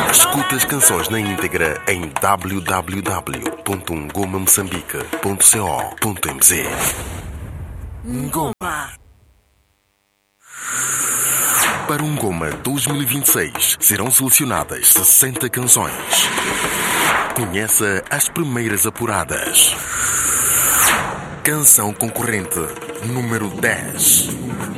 Escuta as canções na íntegra em www.ngomamoçambique.co.mz. Ngoma. Para o Ngoma 2026 serão selecionadas 60 canções. Conheça as primeiras apuradas. Canção concorrente número 10.